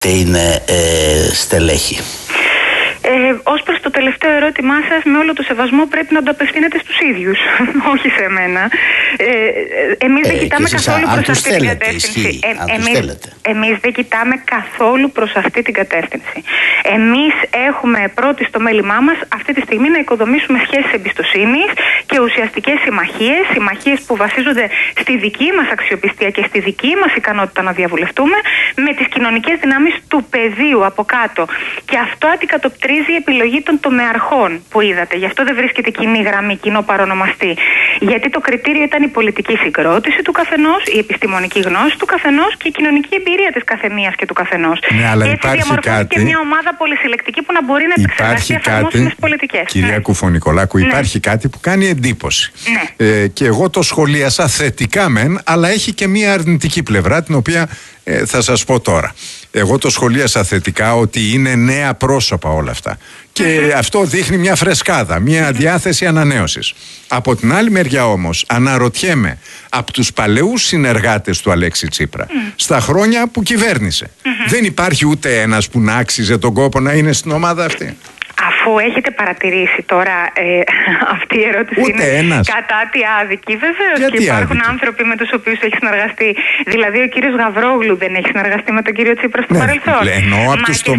είναι στελέχη. Ως προς το τελευταίο ερώτημά σας, με όλο το σεβασμό πρέπει να το απευθύνετε στους ίδιους, όχι σε μένα. Εμείς δεν κοιτάμε καθόλου προς αυτή την κατεύθυνση. Εμείς δεν κοιτάμε καθόλου προς αυτή την κατεύθυνση. Εμείς έχουμε πρώτη στο μέλημά μας αυτή τη στιγμή να οικοδομήσουμε σχέσεις εμπιστοσύνης και ουσιαστικές συμμαχίες που βασίζονται στη δική μας αξιοπιστία και στη δική μας ικανότητα να διαβουλευτούμε με τις κοινωνικές δυνάμεις του πεδίου από κάτω. Και αυτό αντικατοπτρίζει η επιλογή των τομεαρχών που είδατε. Γι' αυτό δεν βρίσκεται κοινή γραμμή, κοινό παρονομαστή. Γιατί το κριτήριο ήταν η πολιτική συγκρότηση του καθενός, η επιστημονική γνώση του καθενός και η κοινωνική εμπειρία της καθεμίας και του καθενός. Ναι, αλλά έτσι διαμορφώνει και μια ομάδα πολυσυλλεκτική που να μπορεί να επεξεργαστεί εφαρμόσιμες πολιτικές. Κυρία Κουφωνικολάκου, υπάρχει κάτι που κάνει εντύπωση. Ναι. Και εγώ το σχολίασα θετικά μεν, αλλά έχει και μια αρνητική πλευρά, την οποία θα σας πω τώρα. Εγώ το σχολίασα θετικά ότι είναι νέα πρόσωπα όλα αυτά. Και αυτό δείχνει μια φρεσκάδα, μια διάθεση ανανέωσης. Από την άλλη μεριά όμως αναρωτιέμαι από τους παλαιούς συνεργάτες του Αλέξη Τσίπρα στα χρόνια που κυβέρνησε. Δεν υπάρχει ούτε ένας που να άξιζε τον κόπο να είναι στην ομάδα αυτή. Αφού έχετε παρατηρήσει τώρα, αυτή η ερώτηση ούτε είναι ένας. κατά τι άδικη. Βεβαίως και υπάρχουν άνθρωποι με τους οποίους έχει συνεργαστεί. Δηλαδή ο κύριος Γαβρόγλου δεν έχει συνεργαστεί με τον κύριο Τσίπρα στο παρελθόν. Εννοώ από τους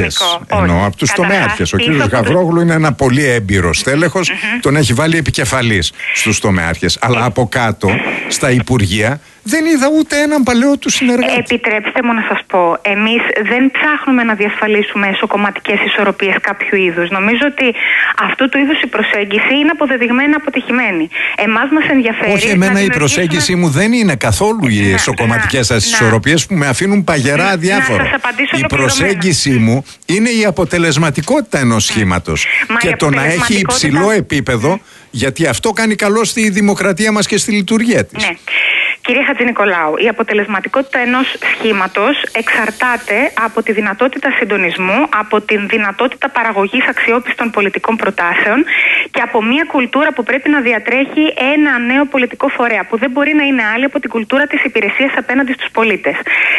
τομεάρχες. Ο κύριος Γαβρόγλου είναι ένα πολύ έμπειρο στέλεχος, τον έχει βάλει επικεφαλής στους τομεάρχες. Αλλά από κάτω, στα υπουργεία, δεν είδα ούτε έναν παλαιό του συνεργάτη. Επιτρέψτε μου να σας πω, εμείς δεν ψάχνουμε να διασφαλίσουμε εσωκομματικές ισορροπίες κάποιου είδους. Νομίζω ότι αυτού του είδους η προσέγγιση είναι αποδεδειγμένα αποτυχημένη. Εμάς μας ενδιαφέρει. Όχι, εμένα η προσέγγιση μου δεν είναι καθόλου οι εσωκομματικές σας ισορροπίες που με αφήνουν παγερά αδιάφορο. Η προσέγγιση μου είναι η αποτελεσματικότητα ενός σχήματος. Και το να έχει υψηλό επίπεδο, γιατί αυτό κάνει καλό στη δημοκρατία μας και στη λειτουργία της. Ναι. Κύριε Χατζηνικολάου, η αποτελεσματικότητα ενός σχήματος εξαρτάται από τη δυνατότητα συντονισμού, από τη δυνατότητα παραγωγής αξιόπιστων πολιτικών προτάσεων και από μια κουλτούρα που πρέπει να διατρέχει ένα νέο πολιτικό φορέα, που δεν μπορεί να είναι άλλη από την κουλτούρα της υπηρεσίας απέναντι στους πολίτες.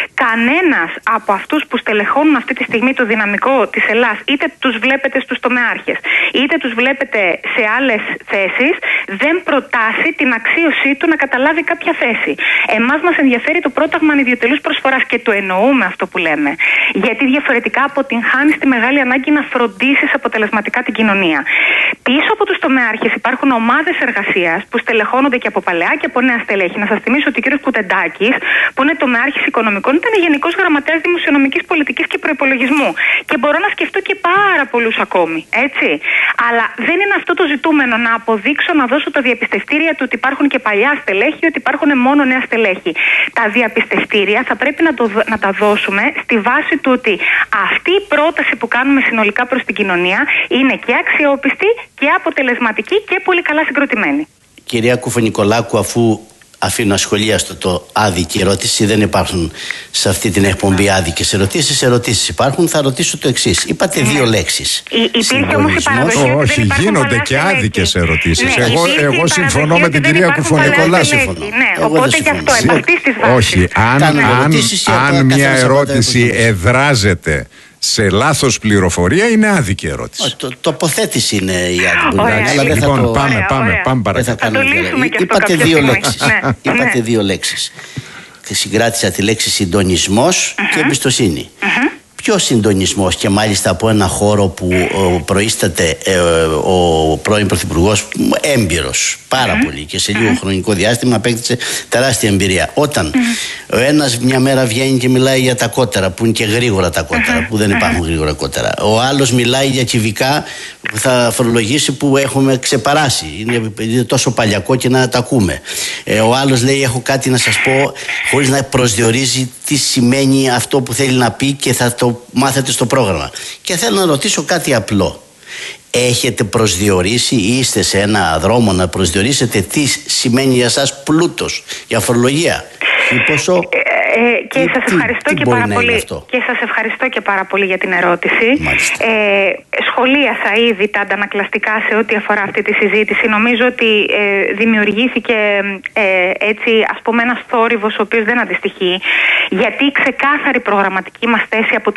Κανένας από αυτούς που στελεχώνουν αυτή τη στιγμή το δυναμικό της Ελλάς, είτε τους βλέπετε στους τομεάρχες, είτε τους βλέπετε σε άλλες θέσεις, δεν προτάσει την αξίωσή του να καταλάβει κάποια θέση. Εμάς μας ενδιαφέρει το πρόταγμα ανιδιοτελούς προσφοράς και το εννοούμε αυτό που λέμε. Γιατί διαφορετικά αποτυγχάνεις τη μεγάλη ανάγκη να φροντίσεις αποτελεσματικά την κοινωνία. Πίσω από τους τομεάρχες υπάρχουν ομάδες εργασίας που στελεχώνονται και από παλαιά και από νέα στελέχη. Να σας θυμίσω ότι ο κύριος Κουτεντάκης, που είναι τομεάρχης οικονομικών, ήταν γενικός γραμματέας δημοσιονομικής πολιτικής και προϋπολογισμού. Και μπορώ να σκεφτώ και πάρα πολλούς ακόμη. Έτσι. Αλλά δεν είναι αυτό το ζητούμενο να αποδείξω, να δώσω τα διαπιστευτήρια του ότι υπάρχουν και παλιά στελέχη, ότι υπάρχουν μόνο νέα στελέχη. Τα διαπιστευτήρια θα πρέπει να τα δώσουμε στη βάση του ότι αυτή η πρόταση που κάνουμε συνολικά προς την κοινωνία είναι και αξιόπιστη και αποτελεσματική και πολύ καλά συγκροτημένη. Κυρία Κουφωνικολάκου, αφού αφήνω ασχολίαστο το άδικη ερώτηση, δεν υπάρχουν σε αυτή την εκπομπή άδικες ερωτήσεις. Ερωτήσεις υπάρχουν. Θα ρωτήσω το εξής. Είπατε δύο λέξεις. Υπήρχε όμως η παραδοχή. Όχι, γίνονται και άδικες ερωτήσεις. Εγώ συμφωνώ με την κυρία Κουφωνικολάκου. Οπότε γι' αυτό επ' αυτής της βάσης. Όχι, αν μια ερώτηση εδράζεται σε λάθος πληροφορία, είναι άδικη ερώτηση. Τοποθέτηση είναι η άδικη. Λοιπόν, πάμε παρακάτω. Είπατε δύο λέξεις. Συγκράτησα τη λέξη συντονισμός και εμπιστοσύνη. Ποιο συντονισμός, και μάλιστα από ένα χώρο που προείσταται ο πρώην Πρωθυπουργός έμπειρος πάρα πολύ και σε λίγο χρονικό διάστημα απέκτησε τεράστια εμπειρία. Όταν ο ένας μια μέρα βγαίνει και μιλάει για τα κότερα, που είναι και γρήγορα τα κότερα, που δεν υπάρχουν γρήγορα κότερα. Ο άλλος μιλάει για κυβικά που θα φορολογήσει, που έχουμε ξεπεράσει. Είναι τόσο παλιακό και να τα ακούμε. Ο άλλος λέει: έχω κάτι να σας πω, χωρίς να προσδιορίζει τι σημαίνει αυτό που θέλει να πει και θα το μάθετε στο πρόγραμμα. Και θέλω να ρωτήσω κάτι απλό. Έχετε προσδιορίσει ή είστε σε ένα δρόμο να προσδιορίσετε τι σημαίνει για σας πλούτος, για φορολογία? Και σας ευχαριστώ και πάρα πολύ. Και σας ευχαριστώ και πάρα πολύ για την ερώτηση. Σχολίασα ήδη τα αντανακλαστικά σε ό,τι αφορά αυτή τη συζήτηση. Νομίζω ότι δημιουργήθηκε έτσι, ας πούμε, ένας θόρυβος ο οποίος δεν αντιστοιχεί, γιατί η ξεκάθαρη προγραμματική μας θέση από